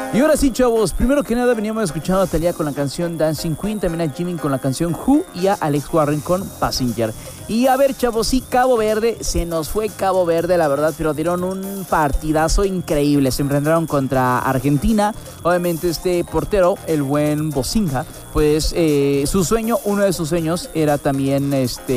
Y ahora sí, chavos, primero que nada veníamos escuchando a Thalía con la canción Dancing Queen, también a Jimin con la canción Who y a Alex Warren con Passenger. Y a ver, chavos, sí, Cabo Verde, se nos fue Cabo Verde, la verdad, pero dieron un partidazo increíble. Se enfrentaron contra Argentina. Obviamente este portero, el buen Bocinga, pues su sueño, uno de sus sueños era también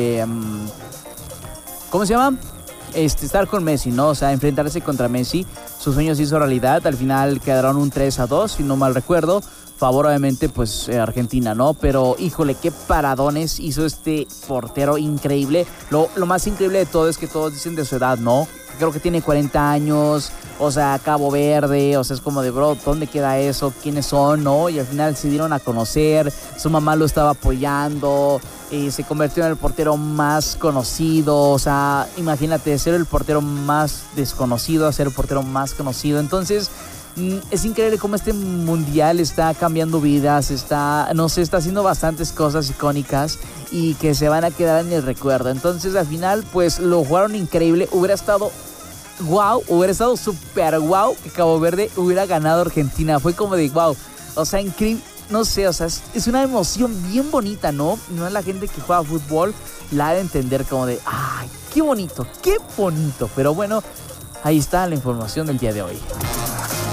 ¿cómo se llama? Estar con Messi, ¿no? O sea, enfrentarse contra Messi. Su sueño se hizo realidad. Al final quedaron un 3-2, si no mal recuerdo. Favor, obviamente, pues Argentina, ¿no? Pero, híjole, qué paradones hizo este portero increíble. Lo más increíble de todo es que todos dicen de su edad, ¿no? Creo que tiene 40 años, o sea, Cabo Verde, o sea, es como de, bro, ¿dónde queda eso? ¿Quiénes son, no? Y al final se dieron a conocer, su mamá lo estaba apoyando, se convirtió en el portero más conocido, o sea, imagínate, de ser el portero más desconocido a ser el portero más conocido. Entonces, es increíble cómo este mundial está cambiando vidas, está haciendo bastantes cosas icónicas y que se van a quedar en el recuerdo. Entonces, al final, pues lo jugaron increíble. Hubiera estado súper wow que Cabo Verde hubiera ganado a Argentina. Fue como de wow, o sea, increíble. No sé, o sea, es una emoción bien bonita, ¿no? No es la gente que juega fútbol la ha de entender como de, ay, qué bonito, qué bonito. Pero bueno, ahí está la información del día de hoy.